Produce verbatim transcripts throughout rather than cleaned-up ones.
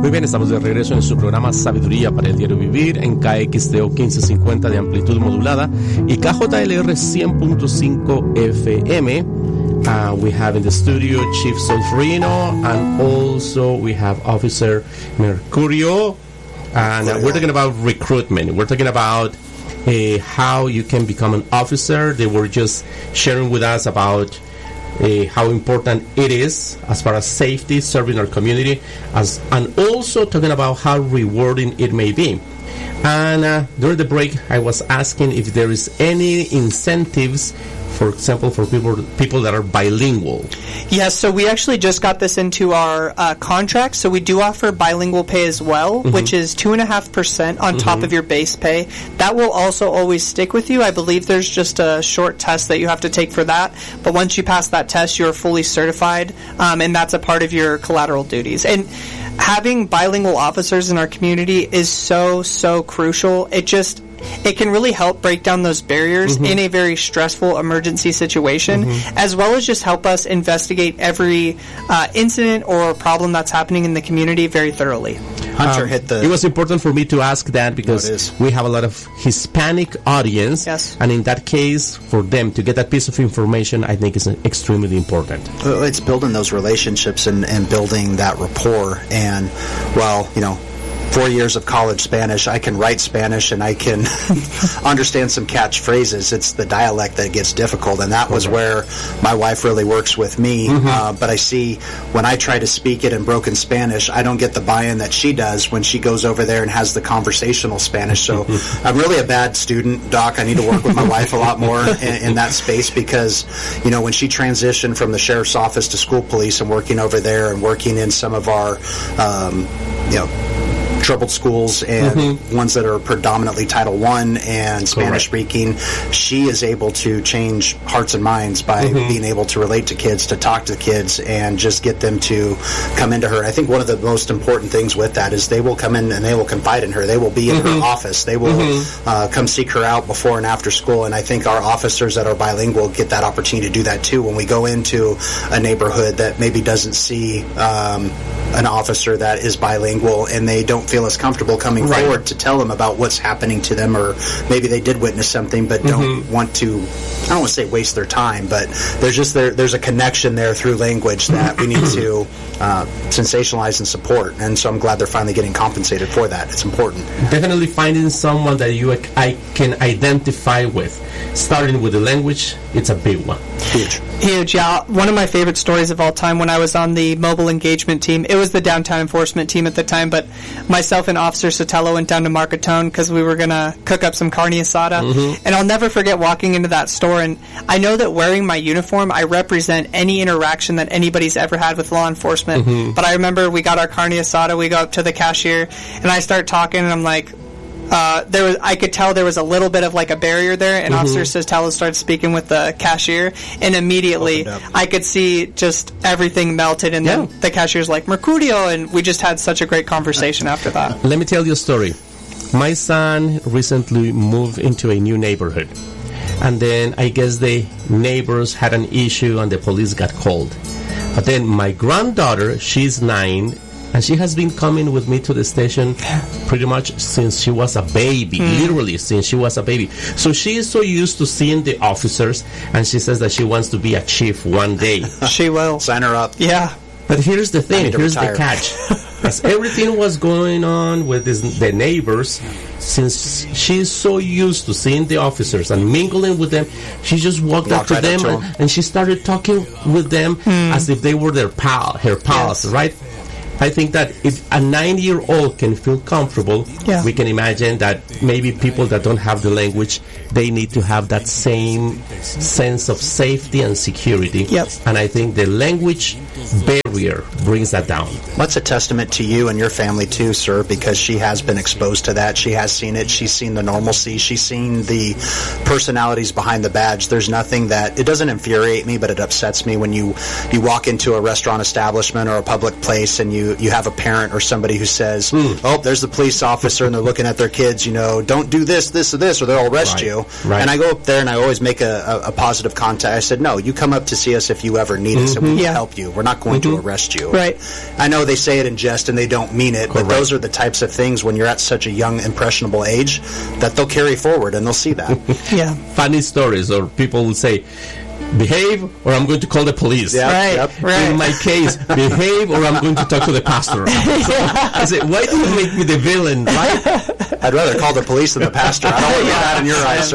Muy bien, estamos de regreso en su programa Sabiduría para el Diario Vivir en K X T O quince cincuenta de amplitud modulada y K J L R cien punto cinco F M. Uh, we have in the studio Chief Solferino, and also we have Officer Mercurio, and uh, we're talking about recruitment. We're talking about uh, how you can become an officer. They were just sharing with us about Uh, how important it is as far as safety, serving our community, as and also talking about how rewarding it may be. And uh, during the break, I was asking if there is any incentives, for example, for people people that are bilingual. Yes, so we actually just got this into our uh, contract. So we do offer bilingual pay as well, mm-hmm. which is two and a half percent on mm-hmm. top of your base pay. That will also always stick with you. I believe there's just a short test that you have to take for that. But once you pass that test, you're fully certified, um, and that's a part of your collateral duties. And having bilingual officers in our community is so, so crucial. It just... It can really help break down those barriers mm-hmm. in a very stressful emergency situation, mm-hmm. as well as just help us investigate every uh, incident or problem that's happening in the community very thoroughly. Hunter um, hit the... It was important for me to ask that because no, we have a lot of Hispanic audience, yes. and in that case, for them to get that piece of information, I think is extremely important. Well, it's building those relationships and, and building that rapport, and, well, you know, four years of college Spanish, I can write Spanish and I can understand some catchphrases. It's the dialect that gets difficult, and that was where my wife really works with me. Mm-hmm. Uh, but I see when I try to speak it in broken Spanish, I don't get the buy-in that she does when she goes over there and has the conversational Spanish. So I'm really a bad student, Doc. I need to work with my wife a lot more in, in that space because, you know, when she transitioned from the sheriff's office to school police and working over there and working in some of our, um, you know, troubled schools and mm-hmm. ones that are predominantly Title One and Spanish speaking, she is able to change hearts and minds by mm-hmm. being able to relate to kids, to talk to kids, and just get them to come into her. I think one of the most important things with that is they will come in and they will confide in her. They will be in mm-hmm. her office. They will mm-hmm. uh, come seek her out before and after school, and I think our officers that are bilingual get that opportunity to do that too when we go into a neighborhood that maybe doesn't see um, an officer that is bilingual and they don't feel as comfortable coming right. forward to tell them about what's happening to them, or maybe they did witness something but don't mm-hmm. want to, I don't want to say waste their time, but there's just there, there's a connection there through language that we need to uh, sensationalize and support, and so I'm glad they're finally getting compensated for that. It's important. Definitely finding someone that you I can identify with. Starting with the language, it's a big one. Huge. Huge, yeah. One of my favorite stories of all time when I was on the mobile engagement team, it was the downtown enforcement team at the time, but myself and Officer Sotelo went down to Marcatone because we were going to cook up some carne asada. Mm-hmm. And I'll never forget walking into that store, and I know that wearing my uniform, I represent any interaction that anybody's ever had with law enforcement. Mm-hmm. But I remember we got our carne asada, we go up to the cashier, and I start talking, and I'm like, Uh, there was, I could tell there was a little bit of like a barrier there, and mm-hmm. Officer Sotelo started speaking with the cashier, and immediately I could see just everything melted, and yeah. then the cashier's like, Mercurio, and we just had such a great conversation after that. Let me tell you a story. My son recently moved into a new neighborhood, and then I guess the neighbors had an issue and the police got called. But then my granddaughter, she's nine, and she has been coming with me to the station pretty much since she was a baby, mm. literally since she was a baby. So she is so used to seeing the officers, and she says that she wants to be a chief one day. She will. Sign her up. Yeah. But here's the thing, here's retire. the catch. As everything was going on with this, the neighbors, since she's so used to seeing the officers and mingling with them, she just walked Walk up to right them, up to and, and she started talking with them mm. as if they were their pal, her pals, yes. right? I think that if a nine-year-old can feel comfortable, yeah. we can imagine that maybe people that don't have the language, they need to have that same sense of safety and security. Yep. And I think the language barrier brings that down. That's a testament to you and your family too, sir, because she has been exposed to that. She has seen it. She's seen the normalcy. She's seen the personalities behind the badge. There's nothing that, it doesn't infuriate me, but it upsets me when you, you walk into a restaurant establishment or a public place and you you, you have a parent or somebody who says, Mm. oh, there's the police officer, and they're looking at their kids, you know, don't do this, this, or this, or they'll arrest Right. you. Right. And I go up there and I always make a, a, a positive contact. I said, no, you come up to see us if you ever need us, and we will Yeah. help you. We're not going to arrest you. Right. I know they say it in jest and they don't mean it, but Correct. those are the types of things when you're at such a young, impressionable age that they'll carry forward, and they'll see that. Yeah. Funny stories, or people will say, behave or I'm going to call the police. Yeah. Right. Yep. Right. In my case, behave or I'm going to talk to the pastor. So I said, why do you make me the villain, right? I'd rather call the police than the pastor. I don't want to get that in your eyes,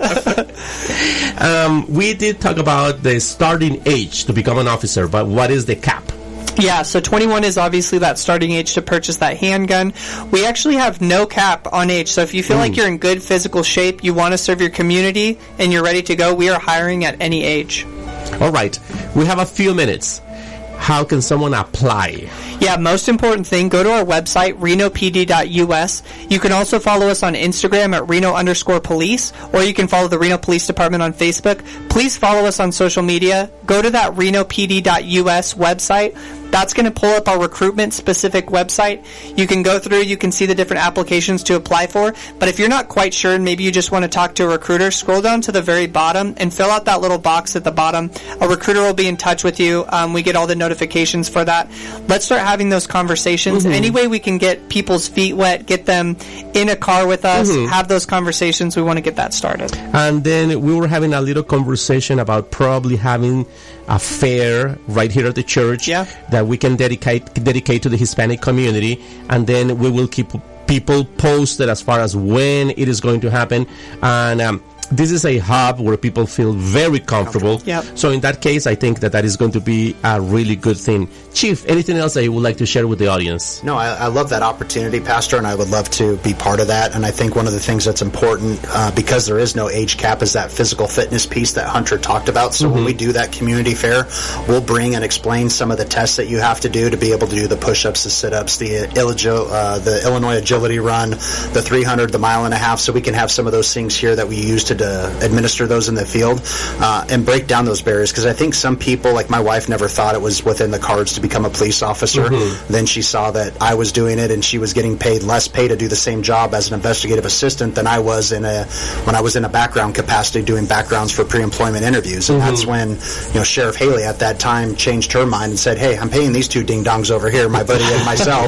sir. Um, we did talk about the starting age to become an officer, but what is the cap? Yeah, so twenty-one is obviously that starting age to purchase that handgun. We actually have no cap on age, so if you feel like you're in good physical shape, you want to serve your community, and you're ready to go, we are hiring at any age. All right, we have a few minutes. How can someone apply? Yeah, most important thing, go to our website, reno p d dot u s. You can also follow us on Instagram at Reno underscore police, or you can follow the Reno Police Department on Facebook. Please follow us on social media. Go to that reno p d dot u s website. That's going to pull up our recruitment-specific website. You can go through, you can see the different applications to apply for. But if you're not quite sure and maybe you just want to talk to a recruiter, scroll down to the very bottom and fill out that little box at the bottom. A recruiter will be in touch with you. Um, we get all the notifications for that. Let's start having those conversations. Mm-hmm. Any way we can get people's feet wet, get them in a car with us, Mm-hmm. have those conversations, we want to get that started. And then we were having a little conversation about probably having a fair right here at the church Yeah. that we can dedicate dedicate to the Hispanic community, and then we will keep people posted as far as when it is going to happen. And um, this is a hub where people feel very comfortable. Yep. So in that case, I think that that is going to be a really good thing. Chief, anything else that you would like to share with the audience? No, I, I love that opportunity, Pastor, and I would love to be part of that. And I think one of the things that's important, uh, because there is no age cap, is that physical fitness piece that Hunter talked about. So Mm-hmm. when we do that community fair, we'll bring and explain some of the tests that you have to do to be able to do the push-ups, the sit-ups, the, Illigi- uh, the Illinois Agility Run, the three hundred, the mile and a half, so we can have some of those things here that we use to uh, administer those in the field uh, and break down those barriers. Because I think some people, like my wife, never thought it was within the cards to become a police officer. Mm-hmm. Then she saw that I was doing it, and she was getting paid less pay to do the same job as an investigative assistant than I was in a when I was in a background capacity doing backgrounds for pre-employment interviews. And mm-hmm. that's when, you know, Sheriff Haley at that time changed her mind and said, hey, I'm paying these two ding-dongs over here, my buddy and myself.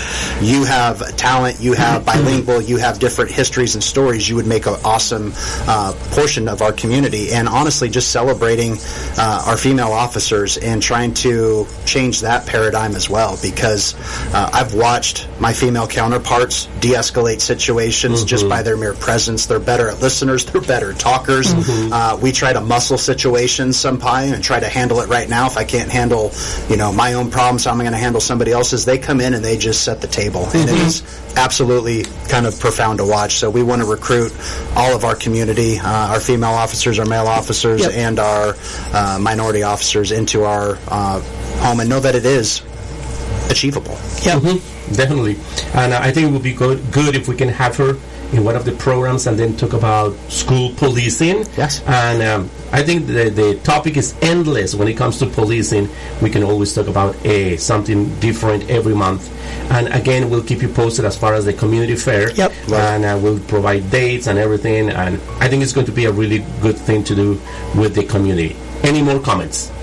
You have talent, you have bilingual, you have different histories and stories. You would make an awesome uh, portion of our community. And honestly, just celebrating uh, our female officers and trying to change that paradigm as well, because uh, I've watched my female counterparts de-escalate situations mm-hmm. just by their mere presence. They're better at listeners, they're better talkers. Mm-hmm. Uh, we try to muscle situations sometimes and try to handle it right now. If I can't handle, you know, my own problems, how am I going to handle somebody else's? They come in and they just set the table. Mm-hmm. And it is absolutely kind of profound to watch. So we want to recruit all of our community, uh, our female officers, our male officers, yep. and our uh, minority officers into our uh, home, and know that it is achievable. Yeah, mm-hmm. Definitely. And uh, I think it would be good, good if we can have her in one of the programs and then talk about school policing. Yes. And um, I think the, the topic is endless when it comes to policing. We can always talk about uh, something different every month. And again, we'll keep you posted as far as the community fair. Yep. And uh, we'll provide dates and everything. And I think it's going to be a really good thing to do with the community. Any more comments?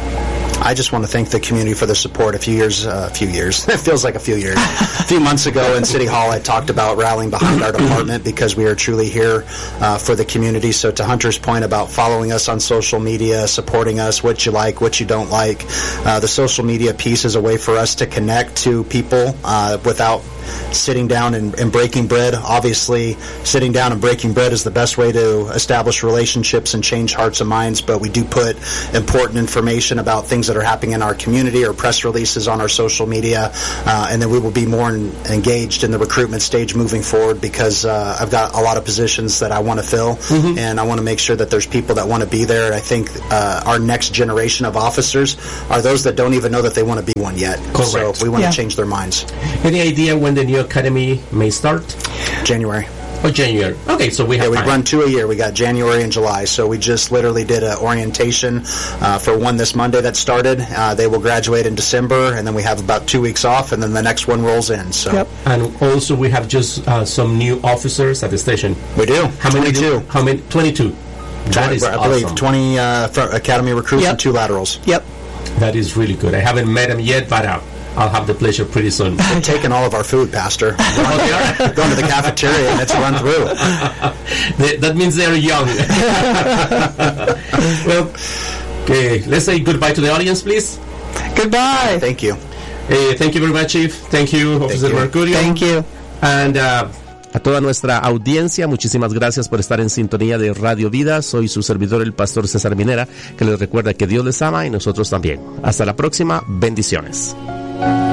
I just want to thank the community for their support. A few years, uh, a few years, it feels like a few years. A few months ago in City Hall, I talked about rallying behind our department because we are truly here uh, for the community. So to Hunter's point about following us on social media, supporting us, what you like, what you don't like, uh, the social media piece is a way for us to connect to people uh, without sitting down and, and breaking bread. Obviously, sitting down and breaking bread is the best way to establish relationships and change hearts and minds, but we do put important information about things that are happening in our community or press releases on our social media, uh, and then we will be more in, engaged in the recruitment stage moving forward, because uh, I've got a lot of positions that I want to fill, mm-hmm. and I want to make sure that there's people that want to be there. I think uh, our next generation of officers are those that don't even know that they want to be one yet. Correct. So we want yeah. to change their minds. Any idea when the new academy may start? January. Oh, January. Okay, so we have Yeah, we time. run two a year. We got January and July. So we just literally did an orientation uh, for one this Monday that started. Uh, they will graduate in December, and then we have about two weeks off, and then the next one rolls in. So Yep. And also we have just uh, some new officers at the station. we do. How many? twenty-two. do- How many? twenty-two. That is I believe awesome. twenty uh, for academy recruits Yep. and two laterals. Yep. That is really good. I haven't met them yet, but uh, I'll have the pleasure pretty soon. They're taking all of our food, Pastor. Oh, they are? Going to the cafeteria and it's run through. They- that means they're young. Well, okay, let's say goodbye to the audience, please. Goodbye. Thank you. Eh, thank you very much, Chief. Thank you, Officer you. Mercurio. Thank you. And uh, a toda nuestra audiencia, muchísimas gracias por estar en sintonía de Radio Vida. Soy su servidor, el pastor César Minera, que les recuerda que Dios les ama y nosotros también. Hasta la próxima. Bendiciones.